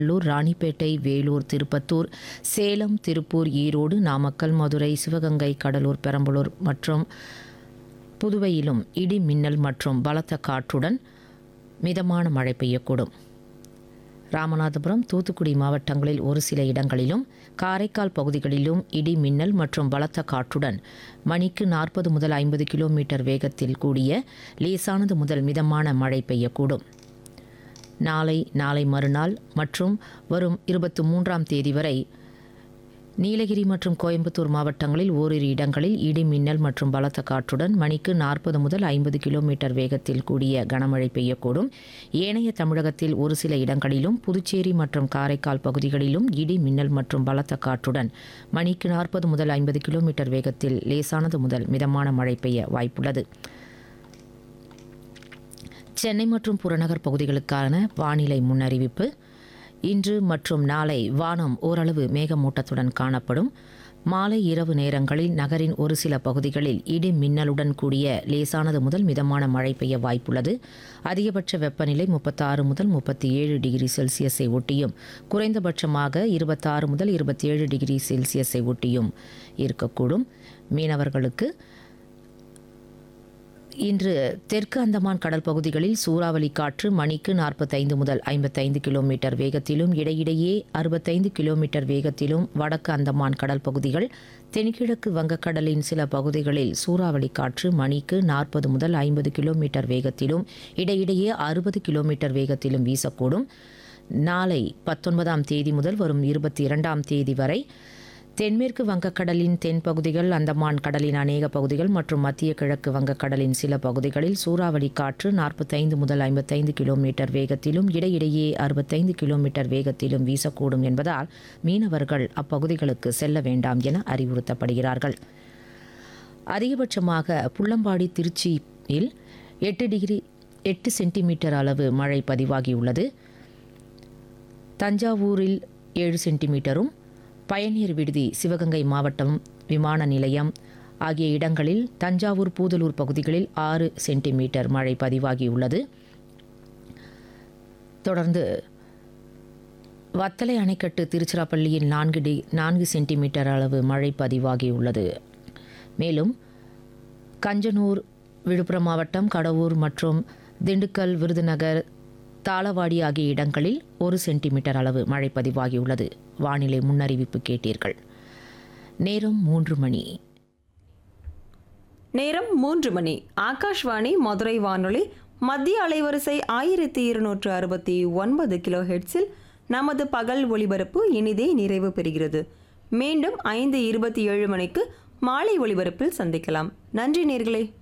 கடலூர், ராணிப்பேட்டை, வேலூர், திருப்பத்தூர், சேலம், திருப்பூர், ஈரோடு, நாமக்கல், மதுரை, சிவகங்கை, கடலூர், பெரம்பலூர் மற்றும் புதுவையிலும் இடி மின்னல் மற்றும் பலத்த காற்றுடன் மிதமான மழை பெய்யக்கூடும். ராமநாதபுரம், தூத்துக்குடி மாவட்டங்களில் ஒரு சில இடங்களிலும், காரைக்கால் பகுதிகளிலும் இடி மின்னல் மற்றும் பலத்த காற்றுடன் மணிக்கு 40 முதல் 50 கிலோமீட்டர் வேகத்தில் கூடிய லேசானது முதல் மிதமான மழை பெய்யக்கூடும். நாளை மறுநாள் மற்றும் வரும் 23ஆம் தேதி வரை நீலகிரி மற்றும் கோயம்புத்தூர் மாவட்டங்களில் ஓரிரு இடங்களில் இடி மின்னல் மற்றும் பலத்த காற்றுடன் மணிக்கு 40 முதல் 50 கிலோமீட்டர் வேகத்தில் கூடிய கனமழை பெய்யக்கூடும். ஏனைய தமிழகத்தில் ஒரு சில இடங்களிலும், புதுச்சேரி மற்றும் காரைக்கால் பகுதிகளிலும் இடி மின்னல் மற்றும் பலத்த காற்றுடன் மணிக்கு 40 முதல் 50 கிலோமீட்டர் வேகத்தில் லேசானது முதல் மிதமான மழை பெய்ய வாய்ப்புள்ளது. சென்னை மற்றும் புறநகர் பகுதிகளுக்கான வானிலை முன்னறிவிப்பு. இன்று மற்றும் நாளை வானம் ஓரளவு மேகமூட்டத்துடன் காணப்படும். மாலை இரவு நேரங்களில் நகரின் ஒரு சில பகுதிகளில் இடி மின்னலுடன் கூடிய லேசானது முதல் மிதமான மழை பெய்ய வாய்ப்புள்ளது. அதிகபட்ச வெப்பநிலை 36 முதல் 37 டிகிரி செல்சியஸை ஒட்டியும், குறைந்தபட்சமாக 26 முதல் 27 டிகிரி செல்சியஸை ஒட்டியும் இருக்கக்கூடும். மீனவர்களுக்கு இன்று தெற்கு அந்தமான் கடல் பகுதிகளில் சூறாவளி காற்று மணிக்கு 45 முதல் 55 கிலோமீட்டர் வேகத்திலும், இடையிடையே 65 கிலோமீட்டர் வேகத்திலும், வடக்கு அந்தமான் கடல் பகுதிகள், தென்கிழக்கு வங்கக்கடலின் சில பகுதிகளில் சூறாவளி காற்று மணிக்கு 40 முதல் 50 கிலோமீட்டர் வேகத்திலும், இடையிடையே 60 கிலோமீட்டர் வேகத்திலும் வீசக்கூடும். நாளை 19ஆம் தேதி முதல் வரும் 22ஆம் தேதி வரை தென்மேற்கு வங்கக்கடலின் தென் பகுதிகள், அந்தமான் கடலின் அநேக பகுதிகள் மற்றும் மத்திய கிழக்கு வங்கக்கடலின் சில பகுதிகளில் சூறாவளி காற்று 45 முதல் 55 கிலோமீட்டர் வேகத்திலும், இடையிடையே 65 கிலோமீட்டர் வேகத்திலும் வீசக்கூடும் என்பதால் மீனவர்கள் அப்பகுதிகளுக்கு செல்ல வேண்டாம் என அறிவுறுத்தப்படுகிறார்கள். அதிகபட்சமாக புள்ளம்பாடி, திருச்சியில் 8 சென்டிமீட்டர் அளவு மழை பதிவாகியுள்ளது. தஞ்சாவூரில் 7 சென்டிமீட்டரும், பயணியர் விடுதி, சிவகங்கை மாவட்டம் விமான நிலையம் ஆகிய இடங்களில், தஞ்சாவூர், பூதலூர் பகுதிகளில் 6 சென்டிமீட்டர் மழை பதிவாகியுள்ளது. தொடர்ந்து வத்தலை அணைக்கட்டு, திருச்சிராப்பள்ளியில் 4 சென்டிமீட்டர் அளவு மழை பதிவாகியுள்ளது. மேலும் கஞ்சனூர், விழுப்புரம் மாவட்டம், கடவூர் மற்றும் திண்டுக்கல், விருதுநகர், தாளவாடி ஆகிய இடங்களில் 1 சென்டிமீட்டர் அளவு மழை பதிவாகியுள்ளது. வானிலை முன்னறிவிப்பு கேட்டீர்கள். நேரம் 3 மணி. நேரம் 3 மணி. ஆகாஷ்வாணி மதுரை வானொலி மத்திய அலைவரிசை 1269 கிலோ ஹெர்ட்ஸில் நமது பகல் ஒலிபரப்பு இனிதே நிறைவு பெறுகிறது. மீண்டும் 5:27 மணிக்கு மாலை ஒலிபரப்பில் சந்திக்கலாம். நன்றி நேர்களே.